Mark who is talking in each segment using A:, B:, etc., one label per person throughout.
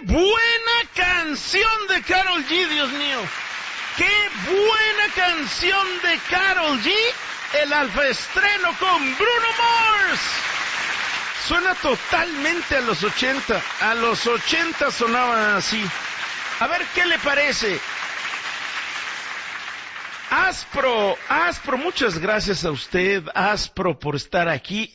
A: buena canción de Karol G, Dios mío! ¡Qué buena canción de Karol G! El alfaestreno con Bruno Mars. Suena totalmente a los 80. A los 80 sonaba así. A ver qué le parece. Aspro, muchas gracias a usted, Aspro, por estar aquí.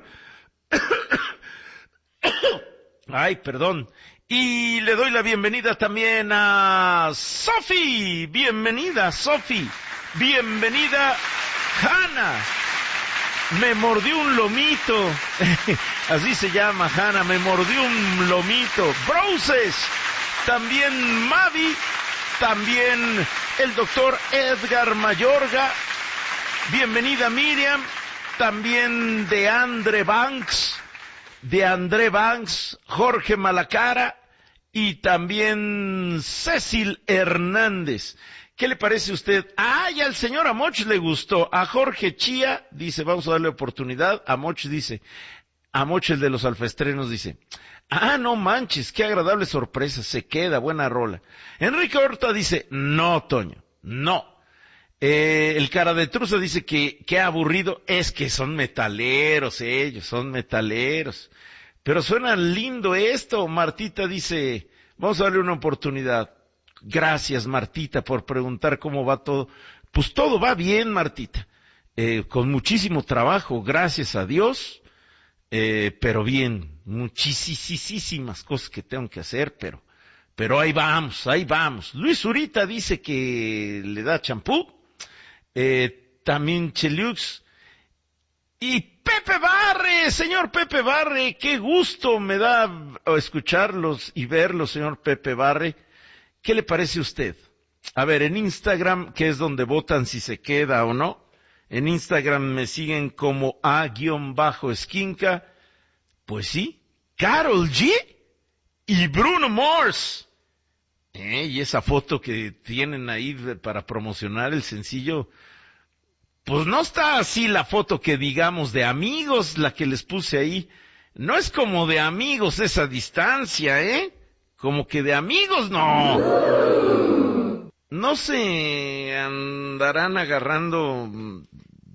A: Ay, perdón. Y le doy la bienvenida también a Sofi. Bienvenida, Sofi. Bienvenida, Hanna. Me mordió un lomito. Así se llama, Hanna. Me mordió un lomito. Broses. También Mavi. También el doctor Edgar Mayorga. Bienvenida, Miriam. También de André Banks, Jorge Malacara y también Cecil Hernández. ¿Qué le parece a usted? Y al señor Amoch le gustó. A Jorge Chía dice, vamos a darle oportunidad. Amoch dice, Amoch el de los alfaestrenos dice, no manches, qué agradable sorpresa, se queda, buena rola. Enrique Horta dice, no, Toño, no. El cara de truza dice que qué aburrido, es que son metaleros ellos, son metaleros. Pero suena lindo esto. Martita dice, vamos a darle una oportunidad. Gracias, Martita, por preguntar cómo va todo. Pues todo va bien, Martita. Con muchísimo trabajo, gracias a Dios. Pero bien, muchísimas cosas que tengo que hacer, pero ahí vamos. Luis Zurita dice que le da champú. También Cheliux. Y Pepe Barre, señor Pepe Barre, qué gusto me da escucharlos y verlos, señor Pepe Barre. ¿Qué le parece a usted? A ver, en Instagram, que es donde votan si se queda o no, en Instagram me siguen como a_esquinca. Pues sí, Karol G y Bruno Mars. Y esa foto que tienen ahí para promocionar el sencillo, pues no está así la foto que digamos de amigos, la que les puse ahí. No es como de amigos esa distancia, Como que de amigos, no. No se andarán agarrando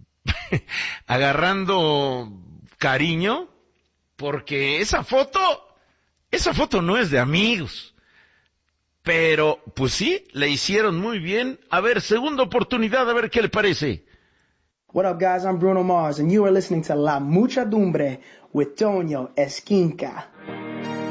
A: cariño, porque esa foto no es de amigos. Pero, pues sí, le hicieron muy bien. A ver, segunda oportunidad, a ver qué le parece.
B: What up, guys? I'm Bruno Mars, and you are listening to La Muchadumbre with Toño Esquinca.